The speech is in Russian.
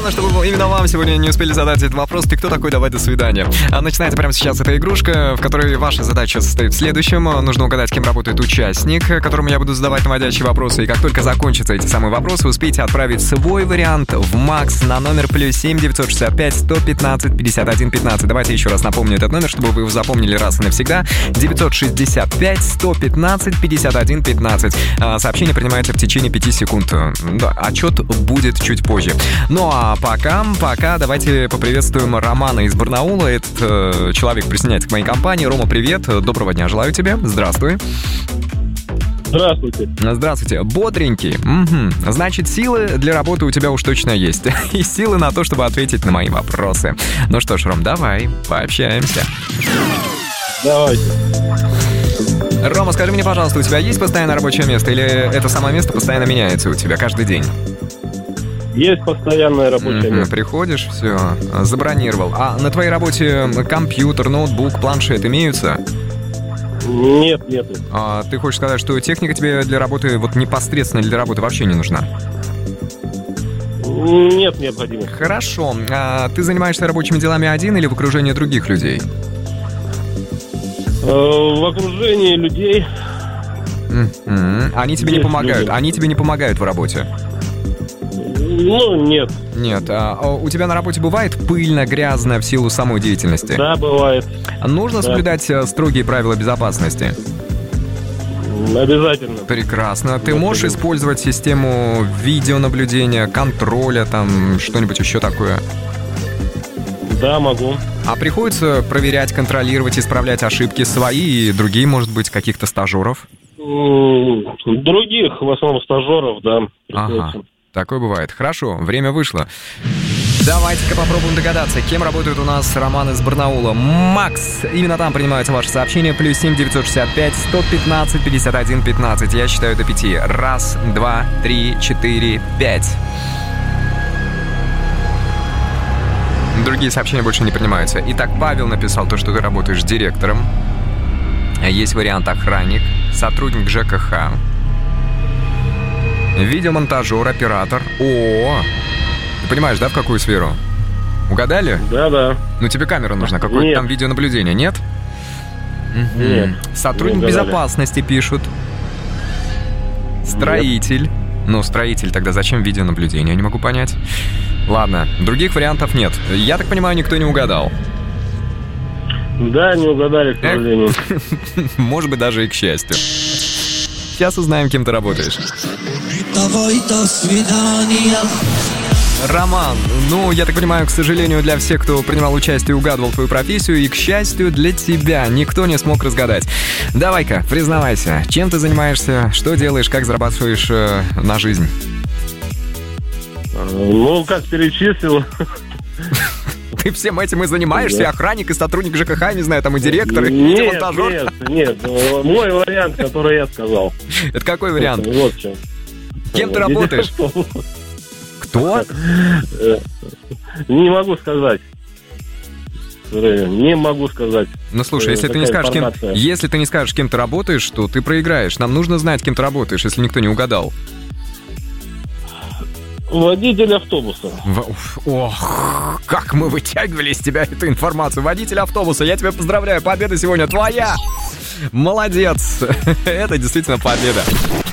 Главное, чтобы именно вам сегодня не успели задать этот вопрос. Ты кто такой? Давай, до свидания. Начинается прямо сейчас эта игрушка, в которой ваша задача состоит в следующем. Нужно угадать, кем работает участник, которому я буду задавать наводящие вопросы. И как только закончатся эти самые вопросы, успейте отправить свой вариант в МАКС на номер +7 965 115 51 15. Давайте еще раз напомню этот номер, чтобы вы его запомнили раз и навсегда. 965 115 51 15. Сообщение принимается в течение 5 секунд. Да, отчет будет чуть позже. Ну а пока давайте поприветствуем Романа из Барнаула. Этот человек присоединяется к моей компании. Рома, привет. Доброго дня желаю тебе. Здравствуй. Здравствуйте. Здравствуйте. Бодренький. Угу. Значит, силы для работы у тебя уж точно есть. И силы на то, чтобы ответить на мои вопросы. Ну что ж, Ром, давай пообщаемся. Давайте. Рома, скажи мне, пожалуйста, у тебя есть постоянное рабочее место или это самое место постоянно меняется у тебя каждый день? Есть постоянное рабочее место. Приходишь, все, забронировал. А на твоей работе компьютер, ноутбук, планшет имеются? Нет, нету. А ты хочешь сказать, что техника тебе для работы, вот непосредственно для работы вообще не нужна? Нет необходимости. Хорошо. А ты занимаешься рабочими делами один или в окружении других людей? В окружении людей. Они тебе не помогают? Люди. Они тебе не помогают в работе? Ну, нет. Нет. А у тебя на работе бывает пыльно, грязно в силу самой деятельности? Да, бывает. Нужно соблюдать строгие правила безопасности? Обязательно. Прекрасно. Ты можешь использовать систему видеонаблюдения, контроля, там что-нибудь еще такое? Да, могу. А приходится проверять, контролировать, исправлять ошибки свои и другие, может быть, каких-то стажеров? Других, в основном стажеров, да. Ага, такое бывает. Хорошо, время вышло. Давайте-ка попробуем догадаться, кем работает у нас Роман из Барнаула. МАКС. Именно там принимаются ваши сообщения. +7 965 115 51 15. Я считаю до 5. 1, 2, 3, 4, 5. Другие сообщения больше не принимаются. Итак, Павел написал то, что ты работаешь директором. Есть вариант охранник, сотрудник ЖКХ, видеомонтажер, оператор. О, ты понимаешь, да, в какую сферу? Угадали? Да. Ну, тебе камера нужна, какое-то там видеонаблюдение, нет? Нет. Сотрудник безопасности пишут. Строитель. Нет. Ну, строитель, тогда зачем видеонаблюдение, я не могу понять. Ладно, других вариантов нет. Я так понимаю, никто не угадал. Да, не угадали, к сожалению. Может быть, даже и к счастью. Сейчас узнаем, кем ты работаешь. Роман, ну, я так понимаю, к сожалению, для всех, кто принимал участие и угадывал твою профессию, и, к счастью, для тебя никто не смог разгадать. Давай-ка, признавайся, чем ты занимаешься, что делаешь, как зарабатываешь на жизнь? Ну, как перечислил. Ты всем этим и занимаешься? Да. Охранник и сотрудник ЖКХ, не знаю, там и директор, и монтажер? Нет. Мой вариант, который я сказал. Это какой вариант? Вот в чем. Кем ты работаешь? Кто? Не могу сказать. Не могу сказать. Ну слушай, если ты не скажешь, кем ты работаешь, то ты проиграешь. Нам нужно знать, кем ты работаешь, если никто не угадал. Водитель автобуса. Ох, как мы вытягивали из тебя эту информацию. Водитель автобуса, я тебя поздравляю, победа сегодня твоя. Молодец. Это действительно победа.